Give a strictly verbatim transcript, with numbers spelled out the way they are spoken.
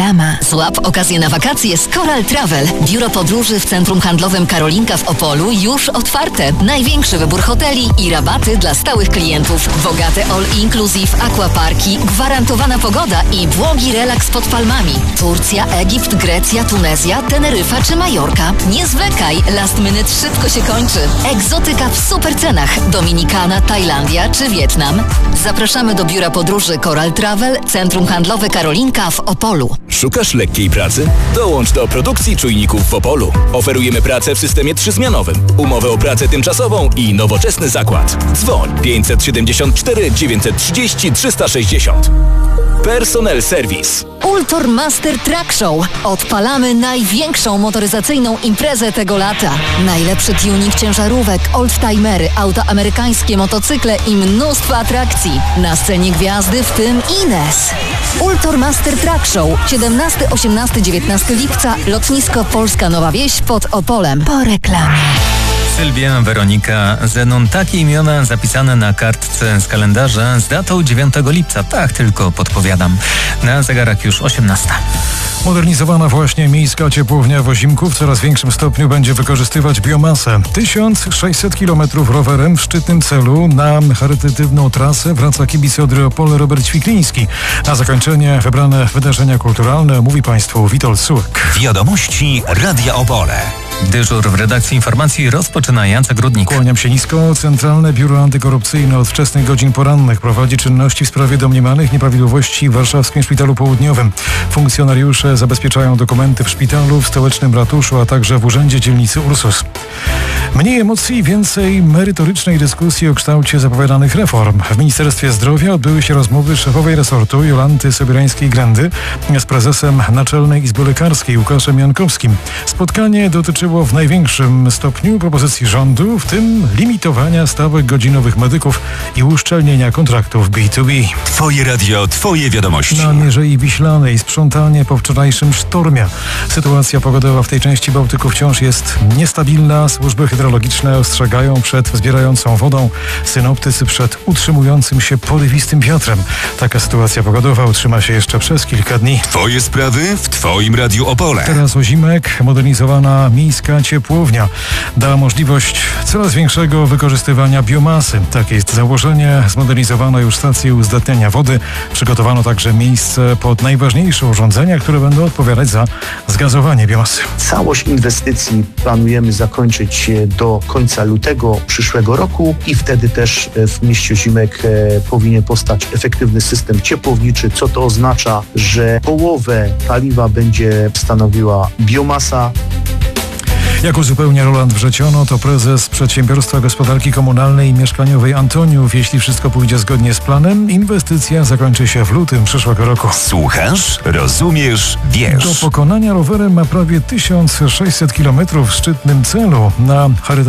reklama. Złap okazję na wakacje z Coral Travel. Biuro podróży w Centrum Handlowym Karolinka w Opolu już otwarte. Największy wybór hoteli i rabaty dla stałych klientów. Bogate all-inclusive, aquaparki, gwarantowana pogoda i błogi relaks pod palmami. Turcja, Egipt, Grecja, Tunezja, Teneryfa czy Majorka. Nie zwlekaj, last minute szybko się kończy. Egzotyka w super cenach. Dominikana, Tajlandia czy Wietnam. Zapraszamy do biura podróży Coral Travel, Centrum Handlowe Karolinka w Opolu. Szukasz lekkiej pracy? Dołącz do produkcji czujników w Opolu. Oferujemy pracę w systemie trzyzmianowym, umowę o pracę tymczasową i nowoczesny zakład. Dzwoń pięćset siedemdziesiąt cztery dziewięćset trzydzieści trzysta sześćdziesiąt. Personel Service. Ultor Master Truck Show. Odpalamy największą motoryzacyjną imprezę tego lata. Najlepszy tuning ciężarówek, oldtimery, auta amerykańskie, motocykle i mnóstwo atrakcji. Na scenie gwiazdy, w tym Ines. Ultor Master Truck Show. siedemnastego, osiemnastego, dziewiętnastego lipca. Lotnisko Polska Nowa Wieś pod Opolem. Po reklamie. Sylwia, Weronika, Zenon. Takie imiona zapisane na kartce z kalendarza z datą dziewiątego lipca. Tak tylko podpowiadam. Na zegarach już osiemnasta. Modernizowana właśnie miejska ciepłownia w Ozimku w coraz większym stopniu będzie wykorzystywać biomasę. tysiąc sześćset kilometrów rowerem w szczytnym celu. Na charytatywną trasę wraca kibic Odry Opole Robert Ćwikliński. Na zakończenie wybrane wydarzenia kulturalne mówi Państwu Witold Sułek. Wiadomości Radia Opole. Dyżur w redakcji informacji rozpoczyna Jacek Rudnik. Kłaniam się nisko. Centralne Biuro Antykorupcyjne od wczesnych godzin porannych prowadzi czynności w sprawie domniemanych nieprawidłowości w warszawskim Szpitalu Południowym. Funkcjonariusze zabezpieczają dokumenty w szpitalu, w stołecznym ratuszu, a także w urzędzie dzielnicy Ursus. Mniej emocji, więcej merytorycznej dyskusji o kształcie zapowiadanych reform. W Ministerstwie Zdrowia odbyły się rozmowy szefowej resortu Jolanty Sobierańskiej-Glendy z prezesem Naczelnej Izby Lekarskiej Łukaszem Jankowskim. Spotkanie dotyczyło w największym stopniu propozycji rządu, w tym limitowania stawek godzinowych medyków i uszczelnienia kontraktów B dwa B. Twoje radio, twoje wiadomości. Na Mierzei Wiślanej sprzątanie po wczorajszym sztormie. Sytuacja pogodowa w tej części Bałtyku wciąż jest niestabilna. Służby hydrologiczne ostrzegają przed wzbierającą wodą, synoptycy przed utrzymującym się porywistym wiatrem. Taka sytuacja pogodowa utrzyma się jeszcze przez kilka dni. Twoje sprawy w twoim Radiu Opole. Teraz Ozimek, modernizowana miejska ciepłownia, da możliwość coraz większego wykorzystywania biomasy. Takie jest założenie. Zmodernizowano już stację uzdatniania wody. Przygotowano także miejsce pod najważniejsze urządzenia, które będą odpowiadać za zgazowanie biomasy. Całość inwestycji planujemy zakończyć do końca lutego przyszłego roku i wtedy też w mieście Ozimek powinien powstać efektywny system ciepłowniczy, co to oznacza, że połowę paliwa będzie stanowiła biomasa. Jak uzupełnia Roland Wrzeciono, to prezes Przedsiębiorstwa Gospodarki Komunalnej i Mieszkaniowej Antoniów. Jeśli wszystko pójdzie zgodnie z planem, inwestycja zakończy się w lutym przyszłego roku. Słuchasz, rozumiesz, wiesz. Do pokonania rowerem ma prawie tysiąc sześćset kilometrów w szczytnym celu. Na charytatywnym